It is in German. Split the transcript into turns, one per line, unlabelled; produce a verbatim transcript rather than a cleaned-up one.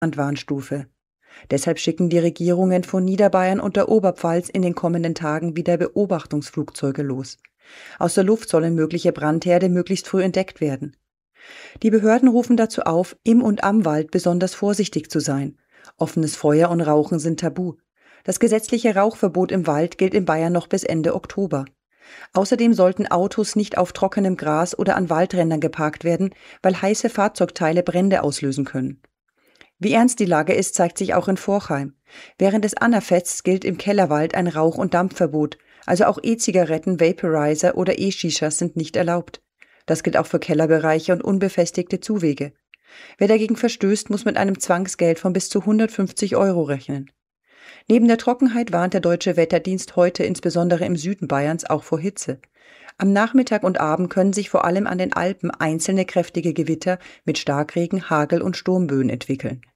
Warnstufe. Deshalb schicken die Regierungen von Niederbayern und der Oberpfalz in den kommenden Tagen wieder Beobachtungsflugzeuge los. Aus der Luft sollen mögliche Brandherde möglichst früh entdeckt werden. Die Behörden rufen dazu auf, im und am Wald besonders vorsichtig zu sein. Offenes Feuer und Rauchen sind tabu. Das gesetzliche Rauchverbot im Wald gilt in Bayern noch bis Ende Oktober. Außerdem sollten Autos nicht auf trockenem Gras oder an Waldrändern geparkt werden, weil heiße Fahrzeugteile Brände auslösen können. Wie ernst die Lage ist, zeigt sich auch in Forchheim. Während des Annafests gilt im Kellerwald ein Rauch- und Dampfverbot, also auch E-Zigaretten, Vaporizer oder E-Shishas sind nicht erlaubt. Das gilt auch für Kellerbereiche und unbefestigte Zuwege. Wer dagegen verstößt, muss mit einem Zwangsgeld von bis zu hundertfünfzig Euro rechnen. Neben der Trockenheit warnt der Deutsche Wetterdienst heute insbesondere im Süden Bayerns auch vor Hitze. Am Nachmittag und Abend können sich vor allem an den Alpen einzelne kräftige Gewitter mit Starkregen, Hagel und Sturmböen entwickeln.